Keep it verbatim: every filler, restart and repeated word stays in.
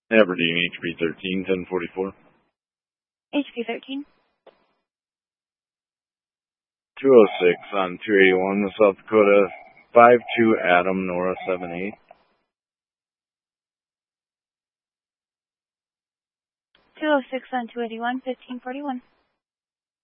Aberdeen, H P thirteen, ten forty-four. H P thirteen. two oh six on two eighty-one, South Dakota, five two Adam, Nora seven eight. two oh six on two eighty-one, fifteen forty-one.